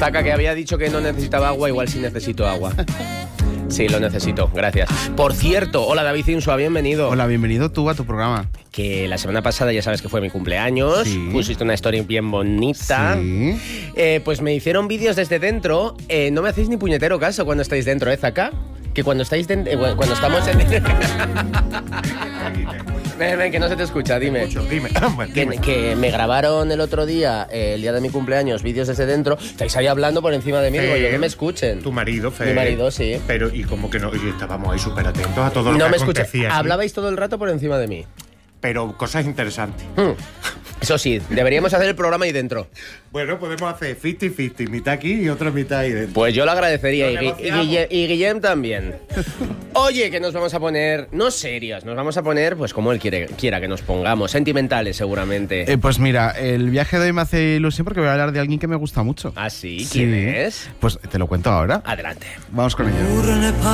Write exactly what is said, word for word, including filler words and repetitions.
Zaca, que había dicho que no necesitaba agua, igual sí necesito agua. Sí, lo necesito, gracias. Por cierto, hola David Insua, bienvenido. Hola, bienvenido tú a tu programa. Que la semana pasada ya sabes que fue mi cumpleaños, sí. Pusiste una story bien bonita. Sí. Eh, pues me hicieron vídeos desde dentro. Eh, no me hacéis ni puñetero caso cuando estáis dentro, ¿eh, Zaca? Que cuando estáis dentro, eh, cuando estamos en... Ven, ven, que no se te escucha, dime. Escucho, dime. Que, que me grabaron el otro día, eh, el día de mi cumpleaños, vídeos desde dentro. Estáis ahí hablando por encima de mí, digo yo que me escuchen. Tu marido, Fer. Mi marido, sí. Pero, y como que no, y estábamos ahí súper atentos a todo lo No que me escuché. acontecía. ¿Sí? Hablabais todo el rato por encima de mí. Pero cosas interesantes. Hmm. Eso sí, deberíamos hacer el programa ahí dentro. Bueno, podemos hacer cincuenta cincuenta, mitad aquí y otra mitad ahí dentro. Pues yo lo agradecería, y, Lo y, Guille- y Guillem también. Oye, que nos vamos a poner, no serios, nos vamos a poner, pues como él quiere, quiera que nos pongamos, sentimentales seguramente. Eh, pues mira, el viaje de hoy me hace ilusión porque voy a hablar de alguien que me gusta mucho. ¿Ah, sí? Sí. ¿Quién es? Pues te lo cuento ahora. Adelante. Vamos con ello.